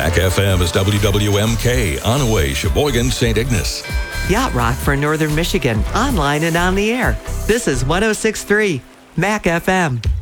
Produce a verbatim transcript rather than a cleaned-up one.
Mac F M is W W M K, Onaway, Sheboygan, Saint Ignace. Yacht Rock for Northern Michigan, online and on the air. This is one oh six point three Mac F M.